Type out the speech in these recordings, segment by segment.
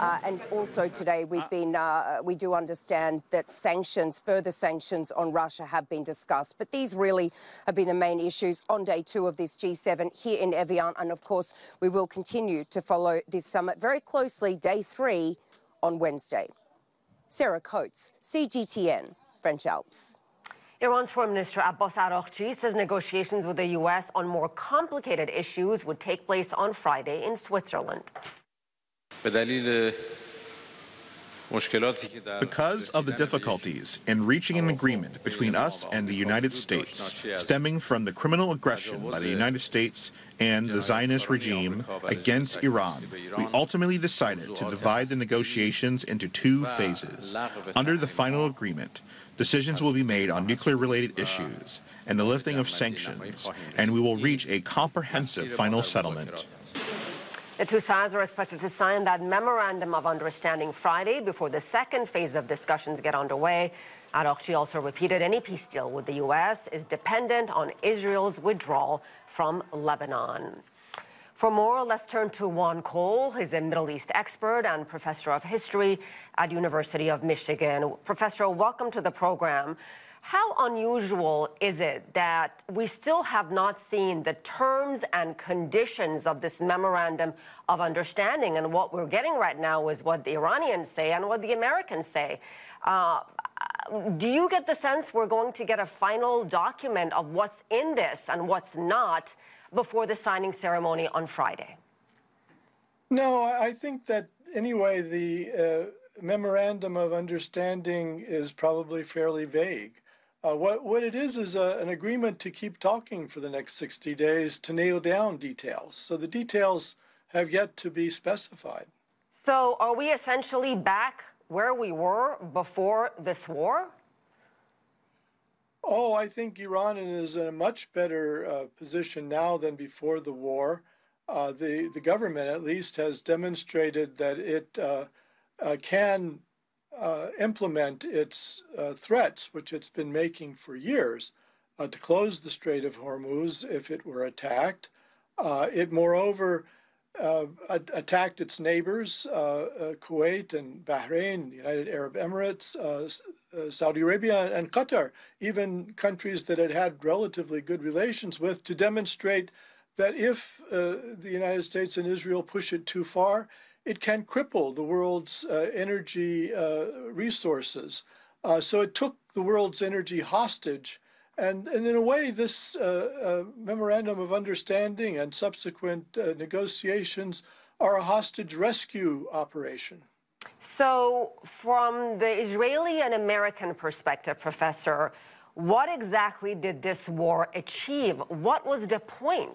And also today we do understand that further sanctions on Russia have been discussed. But these really have been the main issues on day 2 of this G7 here in Evian. And of course, we will continue to follow this summit very closely, day 3 on Wednesday. Sarah Coates, CGTN, French Alps. Iran's Foreign Minister Abbas Araghchi says negotiations with the U.S. on more complicated issues would take place on Friday in Switzerland. Because of the difficulties in reaching an agreement between us and the United States, stemming from the criminal aggression by the United States and the Zionist regime against Iran, we ultimately decided to divide the negotiations into 2 phases. Under the final agreement, decisions will be made on nuclear-related issues and the lifting of sanctions, and we will reach a comprehensive final settlement. The 2 sides are expected to sign that memorandum of understanding Friday before the second phase of discussions get underway. Araghchi also repeated any peace deal with the U.S. is dependent on Israel's withdrawal from Lebanon. For more, let's turn to Juan Cole. He's a Middle East expert and professor of history at University of Michigan. Professor, welcome to the program. How unusual is it that we still have not seen the terms and conditions of this memorandum of understanding? And what we're getting right now is what the Iranians say and what the Americans say. Do you get the sense we're going to get a final document of what's in this and what's not before the signing ceremony on Friday? No, I think that anyway, the memorandum of understanding is probably fairly vague. What it is an agreement to keep talking for the next 60 days to nail down details. So the details have yet to be specified. So are we essentially back where we were before this war? Oh, I think Iran is in a much better position now than before the war. The government, at least, has demonstrated that it can implement its threats, which it's been making for years, to close the Strait of Hormuz if it were attacked. It, moreover, attacked its neighbors, Kuwait and Bahrain, the United Arab Emirates, Saudi Arabia, and Qatar, even countries that it had relatively good relations with, to demonstrate that if the United States and Israel push it too far, it can cripple the world's energy resources. So it took the world's energy hostage. And in a way, this memorandum of understanding and subsequent negotiations are a hostage rescue operation. So from the Israeli and American perspective, Professor, what exactly did this war achieve? What was the point?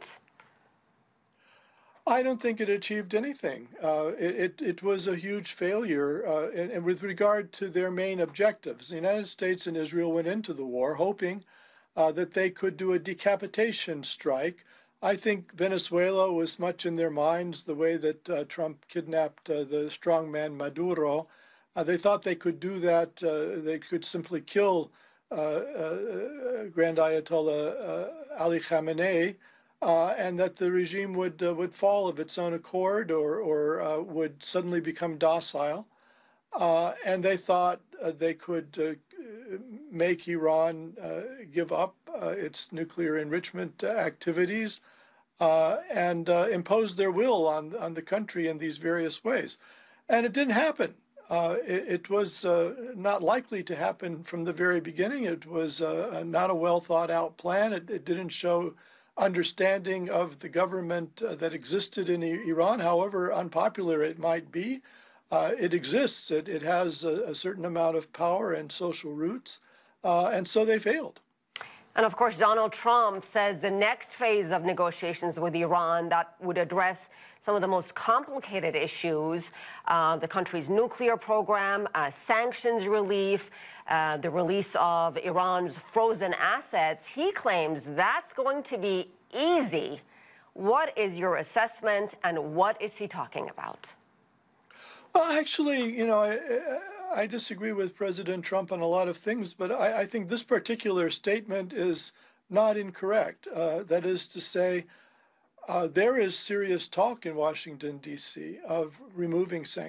I don't think it achieved anything. It was a huge failure and with regard to their main objectives. The United States and Israel went into the war hoping that they could do a decapitation strike. I think Venezuela was much in their minds the way that Trump kidnapped the strongman Maduro. They thought they could do that. They could simply kill Grand Ayatollah Ali Khamenei, and that the regime would fall of its own accord or would suddenly become docile. And they thought they could make Iran give up its nuclear enrichment activities and impose their will on the country in these various ways. And it didn't happen. It was not likely to happen from the very beginning. It was not a well thought out plan. It didn't show understanding of the government that existed in Iran, however unpopular it might be. It exists. It has a certain amount of power and social roots, and so they failed. And of course, Donald Trump says the next phase of negotiations with Iran that would address some of the most complicated issues, the country's nuclear program, sanctions relief, the release of Iran's frozen assets. He claims that's going to be easy. What is your assessment, and what is he talking about? Well, actually, I disagree with President Trump on a lot of things, but I think this particular statement is not incorrect. That is to say, there is serious talk in Washington, D.C. of removing sanctions.